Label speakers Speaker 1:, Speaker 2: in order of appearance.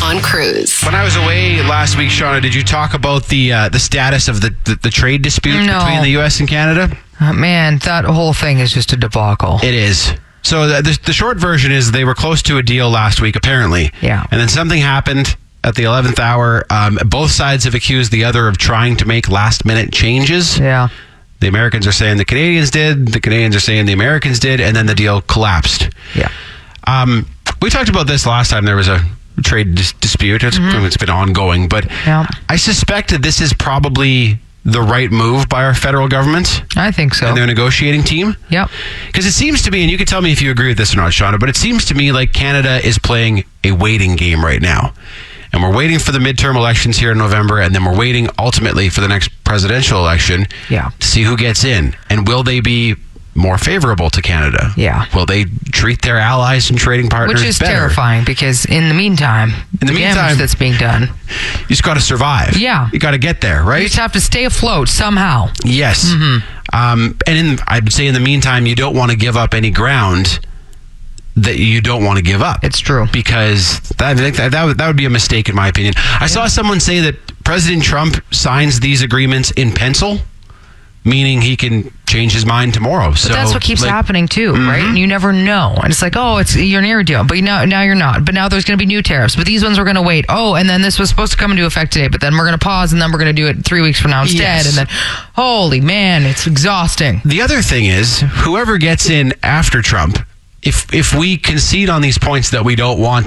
Speaker 1: on Cruise.
Speaker 2: When I was away last week, Shauna, did you talk about the status of the trade dispute between the U.S. and Canada?
Speaker 3: Man, that whole thing is just a debacle.
Speaker 2: It is. So the short version is they were close to a deal last week, apparently.
Speaker 3: Yeah.
Speaker 2: And then something happened at the 11th hour. Both sides have accused the other of trying to make last-minute changes.
Speaker 3: Yeah.
Speaker 2: The Americans are saying the Canadians did. The Canadians are saying the Americans did. And then the deal collapsed.
Speaker 3: Yeah.
Speaker 2: We talked about this last time. There was a trade dispute. It's been ongoing. But I suspect that this is probably the right move by our federal government.
Speaker 3: I think so.
Speaker 2: And their negotiating team.
Speaker 3: Yep.
Speaker 2: Because it seems to me, and you can tell me if you agree with this or not, Shauna, but it seems to me like Canada is playing a waiting game right now. And we're waiting for the midterm elections here in November, and then we're waiting ultimately for the next presidential election to see who gets in. And will they be more favorable to Canada?
Speaker 3: Yeah.
Speaker 2: Will they treat their allies and trading partners better?
Speaker 3: Which is terrifying, because in the meantime, the damage that's being done,
Speaker 2: you just got to survive.
Speaker 3: Yeah.
Speaker 2: You got to get there, right?
Speaker 3: You just have to stay afloat somehow.
Speaker 2: Yes. And I would say in the meantime, you don't want to give up any ground that you don't want to give up.
Speaker 3: It's true.
Speaker 2: Because that would be a mistake, in my opinion. I saw someone say that President Trump signs these agreements in pencil, meaning he can change his mind tomorrow.
Speaker 3: But that's what keeps happening too, right? And you never know. And it's like, you're near a deal, but now you're not. But now there's going to be new tariffs. But these ones we're going to wait. And then this was supposed to come into effect today, but then we're going to pause, and then we're going to do it 3 weeks from now instead.
Speaker 2: Yes.
Speaker 3: And then, holy man, it's exhausting.
Speaker 2: The other thing is, whoever gets in after Trump, if we concede on these points that we don't want